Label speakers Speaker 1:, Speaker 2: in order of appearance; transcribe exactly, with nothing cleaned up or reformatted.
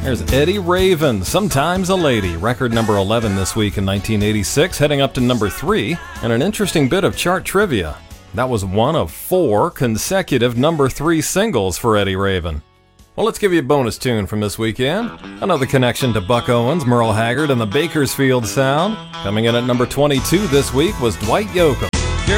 Speaker 1: There's Eddie Raven, Sometimes a Lady, record number eleven this week in nineteen eighty-six, heading up to number three, and an interesting bit of chart trivia. That was one of four consecutive number three singles for Eddie Raven. Well, let's give you a bonus tune from this weekend. Another connection to Buck Owens, Merle Haggard, and the Bakersfield Sound. Coming in at number twenty-two this week was Dwight Yoakam.